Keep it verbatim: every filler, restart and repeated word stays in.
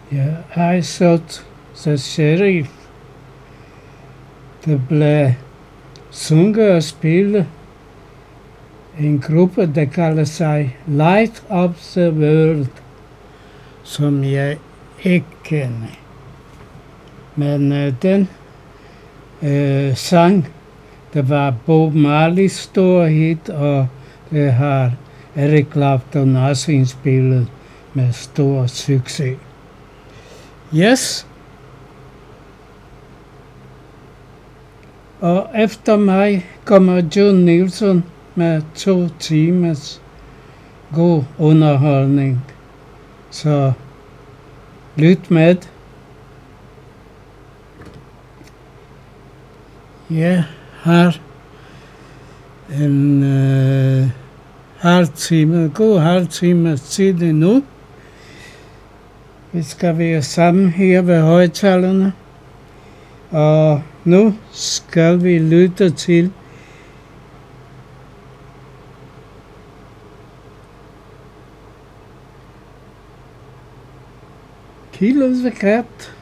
Ja, I Shot the Sheriff. Det blev sunget og spillet en gruppe, der kalder sig Light of the World, som jeg ikke kender. Men øh, den øh, sang, det var Bob Marleys store hit, og det har Eric Clapton også indspillet med stor succes. Yes. Og efter mig kommer John Nilsson med to timers god underholdning. Så lyt med. Jeg har en øh, halv time, god halv time tid endnu. Vi skal være sammen her ved højtalerne. Og nu skal vi lytte til Kill of the Cat.